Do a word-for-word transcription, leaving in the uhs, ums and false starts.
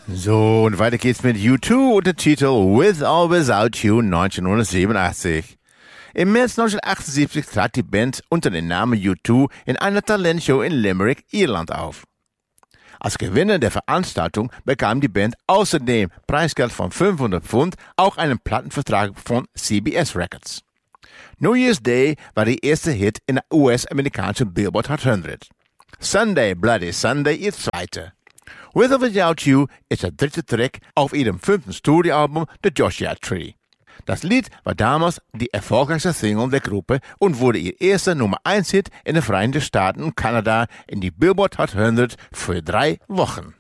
So, und weiter geht's mit U zwei und dem Titel With or Without You neunzehnhundertsiebenundachtzig. Im März neunzehnhundertachtundsiebzig trat die Band unter dem Namen U zwei in einer Talentshow in Limerick, Irland auf. Als Gewinner der Veranstaltung bekam die Band außerdem Preisgeld von fünfhundert Pfund, auch einen Plattenvertrag von C B S Records. New Year's Day war der erste Hit in der U S-amerikanischen Billboard Hot hundert. Sunday, Bloody Sunday ihr zweiter. With or Without You ist der dritte Track auf ihrem fünften Studioalbum The Joshua Tree. Das Lied war damals die erfolgreichste Single der Gruppe und wurde ihr erster Nummer eins Hit in den Vereinigten Staaten und Kanada in die Billboard Hot hundert für drei Wochen.